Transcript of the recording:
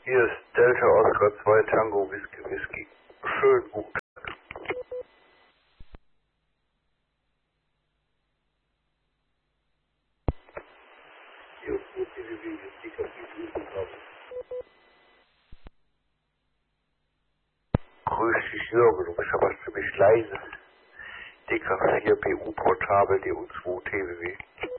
Hier ist Delta Oscar 2 Tango Whisky Whisky. Schön gut. Hier ist gut, die Kapitel haben. Grüß dich Jürgen, du bist aber ziemlich leise. DK4 BU Portabel DU2 TWW.